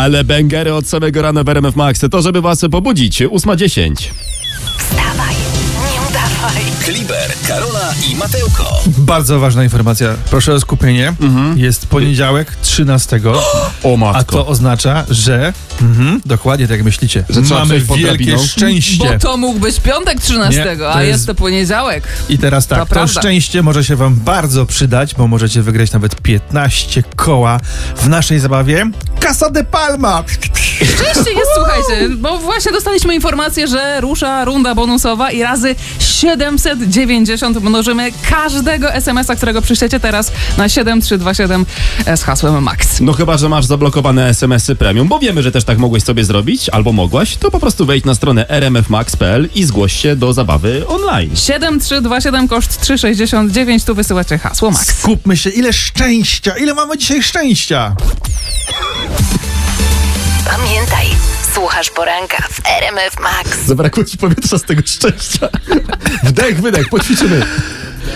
Ale bęgery od samego rana w RMF Max. To, żeby was pobudzić. 8:10. Wstawaj, nie udawaj. Kliber, Karola i Mateuko. Bardzo ważna informacja, proszę o skupienie. Jest poniedziałek 13. O matko. A to oznacza, że dokładnie tak jak myślicie, Że trzeba mamy przejść pod wielkie drabiną. szczęście. Bo to mógł być piątek 13, Nie, to a jest- jest to poniedziałek. I teraz tak, To to prawda. szczęście może się wam bardzo przydać, bo możecie wygrać nawet 15 koła w naszej zabawie Casa de Palma. Szczęście jest, słuchajcie, bo właśnie dostaliśmy informację, że rusza runda bonusowa i razy 790 mnożymy każdego SMS-a, którego przyślecie teraz na 7327 z hasłem MAX. No chyba, że masz zablokowane SMS-y premium, bo wiemy, że też tak mogłeś sobie zrobić, albo mogłaś, to po prostu wejdź na stronę rmfmax.pl i zgłoś się do zabawy online. 7327 koszt 3,69, tu wysyłacie hasło MAX. Skupmy się, ile szczęścia, ile mamy dzisiaj szczęścia. Pamiętaj, słuchasz poranka w RMF Max. Zabrakło ci powietrza z tego szczęścia. Wdech, wydech, poćwiczymy.